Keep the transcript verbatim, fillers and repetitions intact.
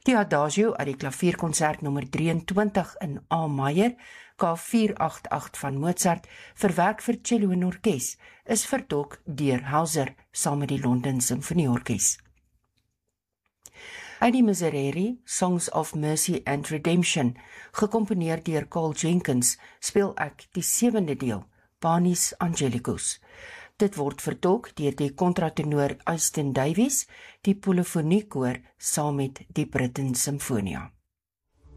Die Adagio uit die klavierkonsert nommer drieëntwintig in A major, K vier agt agt van Mozart, verwerk vir cello en orkes, is vertolk deur Hauser saam met die London Simfonieorkes. Uit die Miserere, Songs of Mercy and Redemption, gekomponeer deur Carl Jenkins, speel ek die sewende deel, Panis Angelicus. Dit word vertolk deur die kontratenor Easton Davies, die polyfoniekoor saam met die Britten Symphonia.